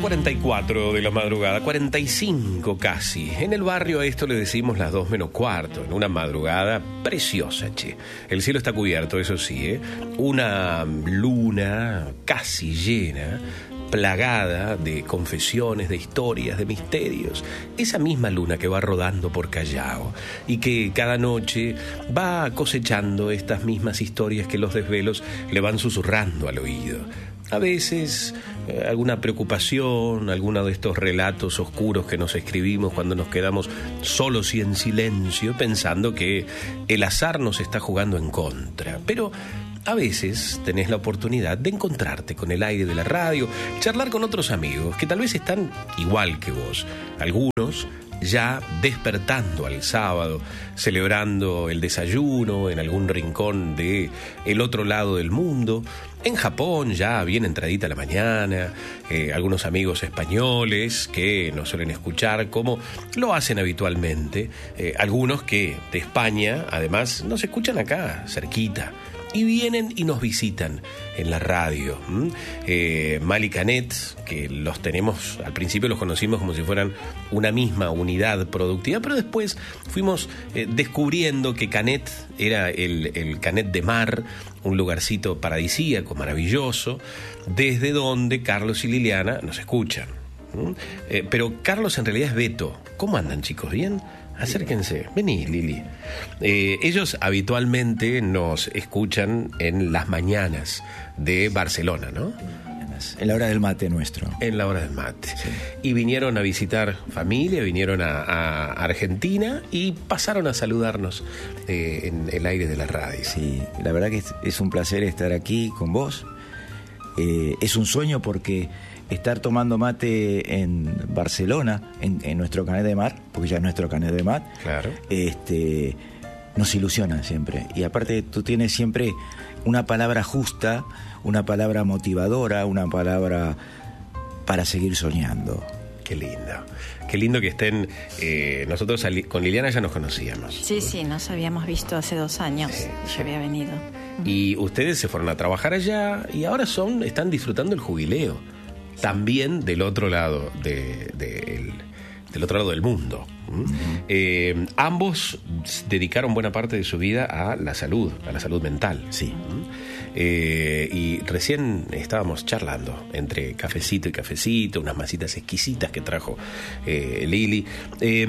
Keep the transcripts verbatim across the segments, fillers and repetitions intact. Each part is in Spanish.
cuarenta y cuatro de la madrugada, cuarenta y cinco casi. En el barrio a esto le decimos las dos menos cuarto, en una madrugada preciosa, che. El cielo está cubierto, eso sí, ¿eh? Una luna casi llena, plagada de confesiones, de historias, de misterios. Esa misma luna que va rodando por Callao y que cada noche va cosechando estas mismas historias que los desvelos le van susurrando al oído. A veces eh, alguna preocupación, alguno de estos relatos oscuros que nos escribimos cuando nos quedamos solos y en silencio, pensando que el azar nos está jugando en contra. Pero a veces tenés la oportunidad de encontrarte con el aire de la radio, charlar con otros amigos que tal vez están igual que vos. Algunos ya despertando al sábado, celebrando el desayuno en algún rincón de el otro lado del mundo. En Japón ya bien entradita la mañana, eh, algunos amigos españoles que nos suelen escuchar como lo hacen habitualmente, eh, algunos que de España además nos escuchan acá cerquita y vienen y nos visitan en la radio. ¿Mm? Eh, Mal y Canet, que los tenemos, al principio los conocimos como si fueran una misma unidad productiva, pero después fuimos eh, descubriendo que Canet era el, el Canet de Mar, un lugarcito paradisíaco, maravilloso, desde donde Carlos y Liliana nos escuchan. ¿Mm? Eh, pero Carlos en realidad es Beto. ¿Cómo andan, chicos? ¿Bien? Acérquense, vení, Lili. Eh, ellos habitualmente nos escuchan en las mañanas de Barcelona, ¿no? En la hora del mate nuestro. En la hora del mate. Sí. Y vinieron a visitar familia, vinieron a, a Argentina y pasaron a saludarnos eh, en el aire de la radio. Sí, la verdad que es, es un placer estar aquí con vos. Eh, es un sueño porque estar tomando mate en Barcelona, en, en nuestro Canet de Mar, porque ya es nuestro Canet de Mar, claro, este, nos ilusiona siempre. Y aparte tú tienes siempre una palabra justa, una palabra motivadora, una palabra para seguir soñando. Qué lindo. Qué lindo que estén... Eh, nosotros con Liliana ya nos conocíamos. Sí, sí, nos habíamos visto hace dos años. Sí, yo sí. había venido. Y ustedes se fueron a trabajar allá y ahora son están disfrutando el jubileo. También del otro lado de, de el, del otro lado del mundo. ¿Mm? Uh-huh. Eh, ambos dedicaron buena parte de su vida a la salud, a la salud mental. Sí. ¿Mm? Eh, y recién estábamos charlando entre cafecito y cafecito, unas masitas exquisitas que trajo eh, Lili. Eh,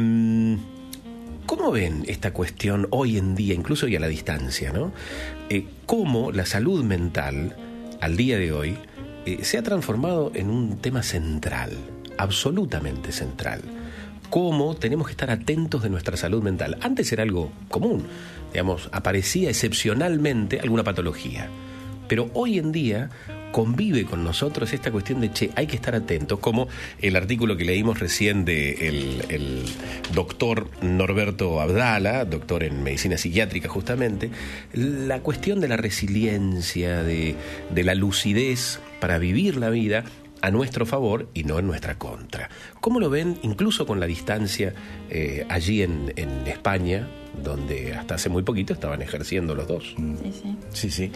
¿Cómo ven esta cuestión hoy en día, incluso y a la distancia, ¿no? Eh, ¿Cómo la salud mental al día de hoy Eh, se ha transformado en un tema central, absolutamente central? ¿Cómo tenemos que estar atentos de nuestra salud mental? Antes era algo común, digamos, aparecía excepcionalmente alguna patología, pero hoy en día convive con nosotros esta cuestión de, che, hay que estar atentos, como el artículo que leímos recién de el, el doctor Norberto Abdala, doctor en medicina psiquiátrica justamente, la cuestión de la resiliencia, de, de la lucidez para vivir la vida a nuestro favor y no en nuestra contra. ¿Cómo lo ven, incluso con la distancia eh, allí en, en España, donde hasta hace muy poquito estaban ejerciendo los dos? Sí, sí. Sí, sí.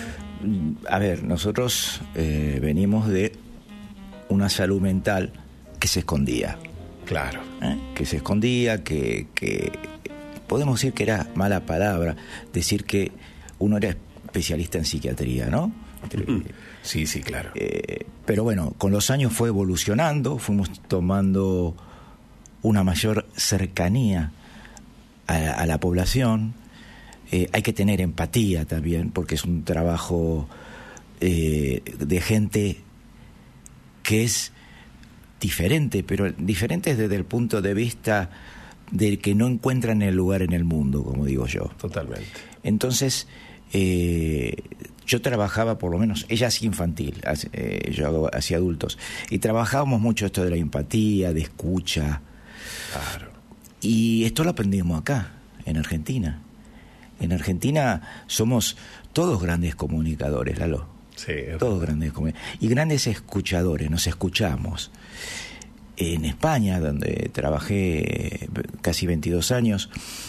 A ver, nosotros eh, venimos de una salud mental que se escondía. Claro. ¿Eh? Que se escondía, que, que podemos decir que era mala palabra decir que uno era especialista en psiquiatría, ¿no? Sí, sí, claro. Eh, pero bueno, con los años fue evolucionando, fuimos tomando una mayor cercanía a, a la población. Eh, hay que tener empatía también, porque es un trabajo eh, de gente que es diferente, pero diferente desde el punto de vista del que no encuentran el lugar en el mundo, como digo yo. Totalmente. Entonces, eh, yo trabajaba, por lo menos, ella es infantil, eh, yo hacía adultos, y trabajábamos mucho esto de la empatía, de escucha. Claro. Y esto lo aprendimos acá, en Argentina. En Argentina somos todos grandes comunicadores, Lalo. Sí, todos grandes comunicadores. Y grandes escuchadores, nos escuchamos. En España, donde trabajé casi veintidós años,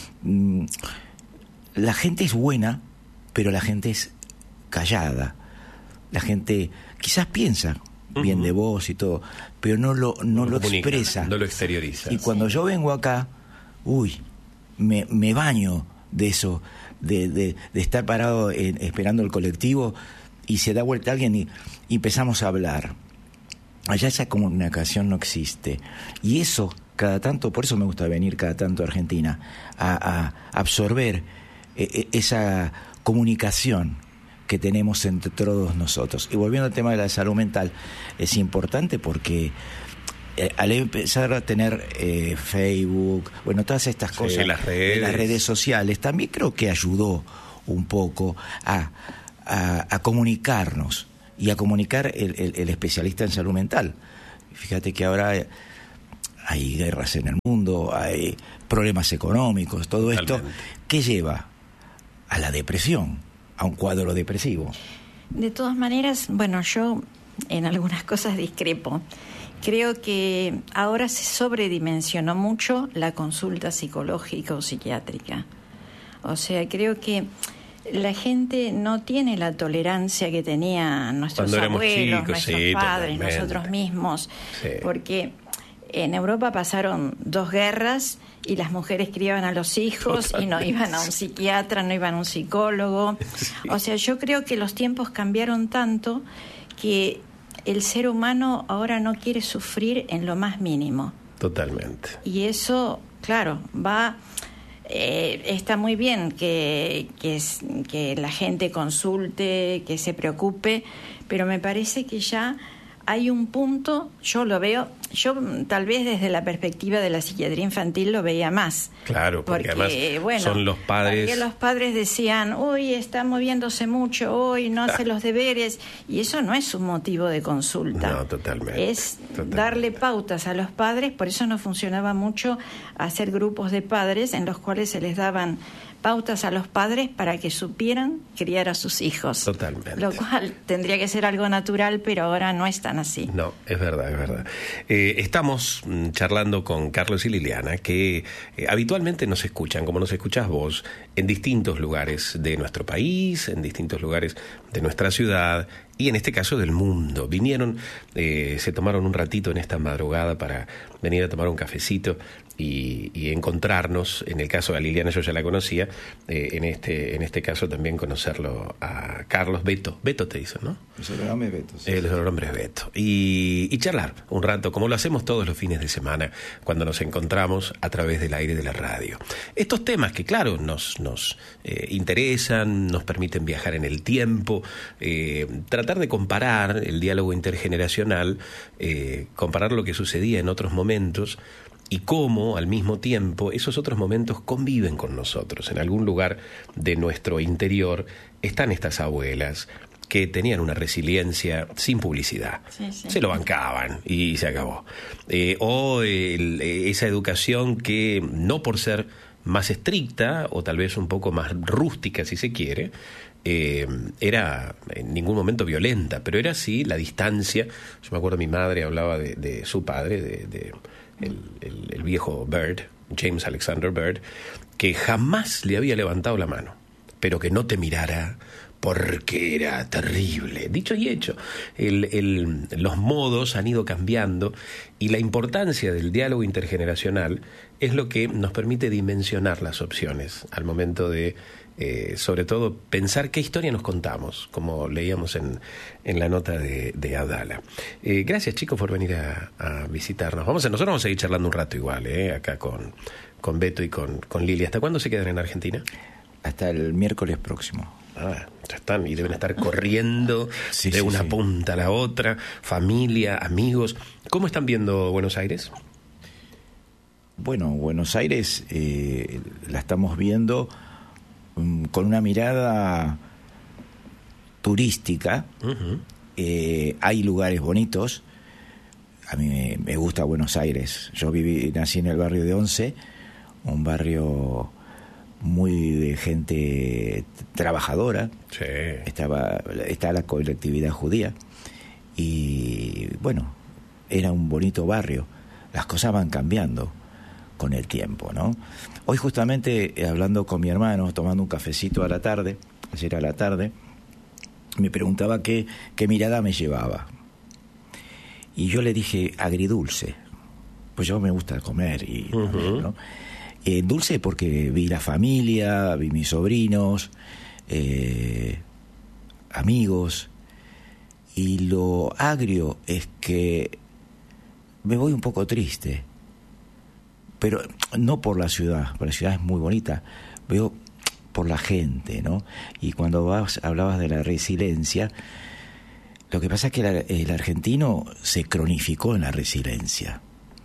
la gente es buena, pero la gente es callada. La gente quizás piensa bien de vos y todo, pero no lo, no no lo comunica, expresa. No lo exterioriza. Y cuando yo vengo acá, uy, me, me baño de eso, de, de, de estar parado en, esperando el colectivo y se da vuelta alguien y, y empezamos a hablar. Allá esa comunicación no existe. Y eso, cada tanto, por eso me gusta venir cada tanto a Argentina, a, a absorber eh, esa comunicación que tenemos entre todos nosotros. Y volviendo al tema de la salud mental, es importante porque eh, al empezar a tener eh, Facebook, bueno, todas estas Sí, cosas, las redes. las redes sociales, también creo que ayudó un poco a, a, a comunicarnos y a comunicar el, el, el especialista en salud mental. Fíjate que ahora hay, hay guerras en el mundo, hay problemas económicos, todo esto, Totalmente. ¿qué lleva? A la depresión, a un cuadro depresivo. De todas maneras, bueno, yo en algunas cosas discrepo. Creo que ahora se sobredimensionó mucho la consulta psicológica o psiquiátrica. O sea, creo que la gente no tiene la tolerancia que tenían nuestros Cuando éramos abuelos, chicos, nuestros sí, padres, totalmente. nosotros mismos. Sí. Porque en Europa pasaron dos guerras y las mujeres criaban a los hijos Totalmente. y no iban a un psiquiatra, no iban a un psicólogo. Sí. O sea, yo creo que los tiempos cambiaron tanto que el ser humano ahora no quiere sufrir en lo más mínimo. Totalmente. Y eso, claro, va... Eh, está muy bien que, que, es- que la gente consulte, que se preocupe, pero me parece que ya hay un punto, yo lo veo, yo mm, tal vez desde la perspectiva de la psiquiatría infantil lo veía más. Claro, porque, además bueno, son los padres... porque los padres decían, uy, está moviéndose mucho, hoy no hace los deberes, y eso no es un motivo de consulta. No, totalmente, Es totalmente. darle pautas a los padres, por eso no funcionaba mucho hacer grupos de padres en los cuales se les daban pautas a los padres para que supieran criar a sus hijos. Totalmente. Lo cual tendría que ser algo natural, pero ahora no es tan así. No, es verdad, es verdad. Eh, estamos mm, charlando con Carlos y Liliana, que eh, habitualmente nos escuchan, como nos escuchás vos, en distintos lugares de nuestro país, en distintos lugares de nuestra ciudad y en este caso del mundo. Vinieron, eh, se tomaron un ratito en esta madrugada para venir a tomar un cafecito y, y encontrarnos. En el caso de Liliana yo ya la conocía, eh, en este en este caso también conocerlo a Carlos. Beto, Beto te dicen, ¿no? Sobrenombre Beto. Sí. El nombre es Beto. Y, y charlar un rato, como lo hacemos todos los fines de semana, cuando nos encontramos a través del aire de la radio. Estos temas que, claro, nos, nos eh, interesan, nos permiten viajar en el tiempo, eh, tratar de comparar el diálogo intergeneracional, eh, comparar lo que sucedía en otros momentos y cómo, al mismo tiempo, esos otros momentos conviven con nosotros. En algún lugar de nuestro interior están estas abuelas que tenían una resiliencia sin publicidad. Sí, sí. Se lo bancaban y se acabó. Eh, o el- esa educación que, no por ser más estricta o tal vez un poco más rústica, si se quiere, eh, era en ningún momento violenta, pero era así la distancia. Yo me acuerdo, mi madre hablaba de, de su padre, de, de el, el- el viejo Byrd, James Alexander Byrd, que jamás le había levantado la mano, pero que no te mirara porque era terrible. Dicho y hecho, el, el, los modos han ido cambiando y la importancia del diálogo intergeneracional es lo que nos permite dimensionar las opciones al momento de, eh, sobre todo, pensar qué historia nos contamos, como leíamos en, en la nota de, de Adala. Eh, gracias, chicos, por venir a, a visitarnos. Vamos a, nosotros vamos a seguir charlando un rato igual, eh, acá con, con Beto y con, con Lili. ¿Hasta cuándo se quedan en Argentina? Hasta el miércoles próximo. Ah, ya están y deben estar corriendo Sí, de sí, una sí. punta a la otra, familia, amigos. ¿Cómo están viendo Buenos Aires? Bueno, Buenos Aires eh, la estamos viendo um, con una mirada turística. Ujú. Eh, hay lugares bonitos. A mí me, me gusta Buenos Aires. Yo viví, nací en el barrio de Once, un barrio muy de gente trabajadora. Sí. Estaba, está la colectividad judía y bueno, era un bonito barrio. Las cosas van cambiando con el tiempo, ¿no? Hoy justamente eh, hablando con mi hermano, tomando un cafecito a la tarde, ayer a la tarde, me preguntaba qué, qué mirada me llevaba. Y yo le dije agridulce, pues yo me gusta comer. Y, uh-huh. ¿no? eh, dulce porque vi la familia, vi mis sobrinos, eh, amigos. Y lo agrio es que me voy un poco triste, pero no por la ciudad, porque la ciudad es muy bonita, veo por la gente, ¿no? Y cuando vas, hablabas de la resiliencia, lo que pasa es que la, el argentino se cronificó en la resiliencia,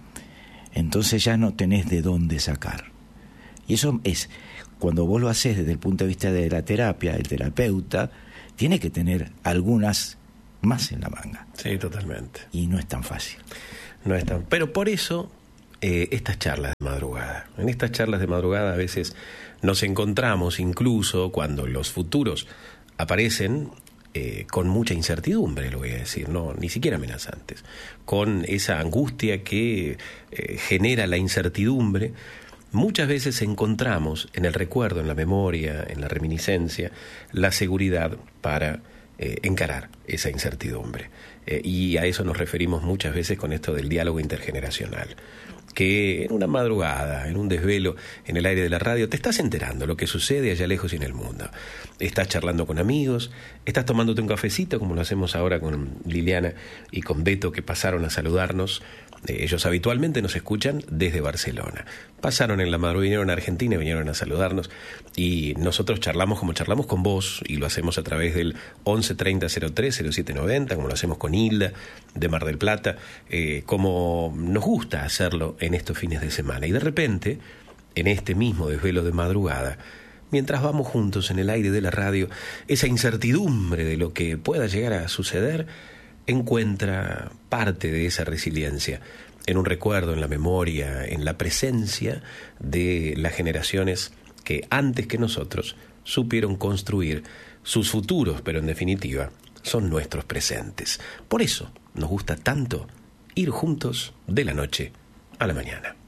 entonces ya no tenés de dónde sacar. Y eso es, cuando vos lo haces desde el punto de vista de la terapia, el terapeuta tiene que tener algunas más en la manga. Sí, totalmente. Y no es tan fácil. No es tan... Pero por eso, eh, estas charlas de madrugada. En estas charlas de madrugada a veces nos encontramos, incluso cuando los futuros aparecen, eh, con mucha incertidumbre, lo voy a decir, no, ni siquiera amenazantes, con esa angustia que eh, genera la incertidumbre. Muchas veces encontramos en el recuerdo, en la memoria, en la reminiscencia, la seguridad para eh, encarar esa incertidumbre. Eh, y a eso nos referimos muchas veces con esto del diálogo intergeneracional. Que en una madrugada, en un desvelo, en el aire de la radio, te estás enterando lo que sucede allá lejos y en el mundo. Estás charlando con amigos, estás tomándote un cafecito, como lo hacemos ahora con Liliana y con Beto, que pasaron a saludarnos. Eh, ellos habitualmente nos escuchan desde Barcelona. Pasaron en la madrugada, vinieron a Argentina y vinieron a saludarnos. Y nosotros charlamos como charlamos con vos, y lo hacemos a través del once treinta cero tres cero siete noventa, como lo hacemos con Hilda, de Mar del Plata, eh, como nos gusta hacerlo en estos fines de semana. Y de repente, en este mismo desvelo de madrugada, mientras vamos juntos en el aire de la radio, esa incertidumbre de lo que pueda llegar a suceder encuentra parte de esa resiliencia en un recuerdo, en la memoria, en la presencia de las generaciones que antes que nosotros supieron construir sus futuros, pero en definitiva son nuestros presentes. Por eso nos gusta tanto ir juntos de la noche a la mañana.